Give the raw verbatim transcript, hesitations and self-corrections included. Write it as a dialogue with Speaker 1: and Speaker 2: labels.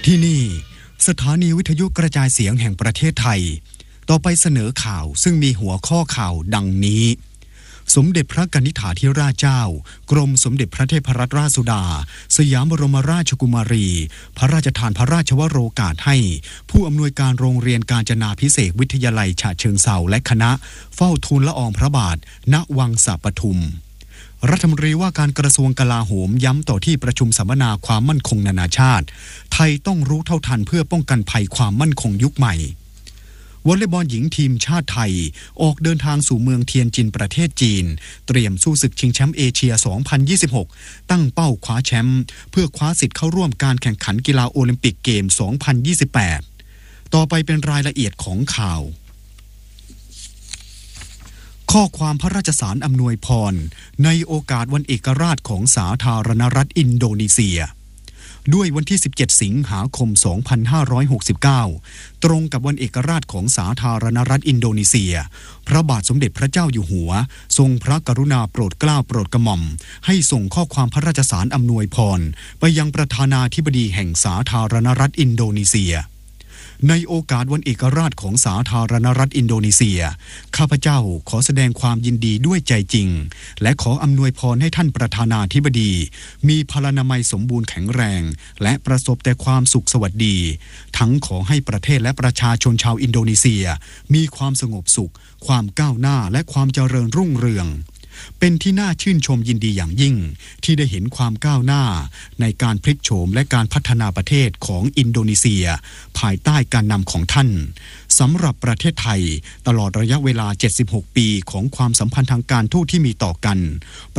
Speaker 1: ที่นี่สถานีวิทยุกระจายเสียงแห่งประเทศไทยต่อไปเสนอข่าวซึ่งมีหัวข้อข่าวดังนี้สมเด็จพระกนิษฐาธิราชเจ้ากรมสมเด็จพระเทพรัตนราชสุดาสยามบรมราชกุมารีพระราชทานพระราชวโรกาสให้ผู้อำนวยการโรงเรียนกาญจนาภิเษกวิทยาลัยฉะเชิงเทราและคณะเฝ้าทูลละอองพระบาทณวังสะปทุมรัฐมนตรีว่าการกระทรวงกลาโหมย้ำต่อที่ประชุมสัมมนาความมั่นคงนานาชาติไทยต้องรู้เท่าทันเพื่อป้องกันภัยความมั่นคงยุคใหม่วอลเลย์บอลหญิงทีมชาติไทยออกเดินทางสู่เมืองเทียนจินประเทศจีนเตรียมสู้ศึกชิงแชมป์เอเชีย สองพันยี่สิบหก ตั้งเป้าคว้าแชมป์เพื่อคว้าสิทธิ์เข้าร่วมการแข่งขันกีฬาโอลิมปิกเกม สองพันยี่สิบแปด ต่อไปเป็นรายละเอียดของข่าวข้อความพระราชสารอำนวยพรในโอกาสวันเอกราชของสาธารณรัฐอินโดนีเซียด้วยวันที่สิบเจ็ดสิงหาคมสองพันห้าร้อยหกสิบเก้าตรงกับวันเอกราชของสาธารณรัฐอินโดนีเซียพระบาทสมเด็จพระเจ้าอยู่หัวทรงพระกรุณาโปรดเกล้าโปรดกระหม่อมให้ส่งข้อความพระราชสารอำนวยพรไปยังประธานาธิบดีแห่งสาธารณรัฐอินโดนีเซียในโอกาสวันเอกราชของสาธารณรัฐอินโดนีเซียข้าพเจ้าขอแสดงความยินดีด้วยใจจริงและขออำนวยพรให้ท่านประธานาธิบดีมีพลานามัยสมบูรณ์แข็งแรงและประสบแต่ความสุขสวัสดีทั้งขอให้ประเทศและประชาชนชาวอินโดนีเซียมีความสงบสุขความก้าวหน้าและความเจริญรุ่งเรืองเป็นที่น่าชื่นชมยินดีอย่างยิ่งที่ได้เห็นความก้าวหน้าในการพลิกโฉมและการพัฒนาประเทศของอินโดนีเซียภายใต้การนำของท่านสำหรับประเทศไทยตลอดระยะเวลาเจ็ดสิบหกปีของความสัมพันธ์ทางการทูตที่มีต่อกัน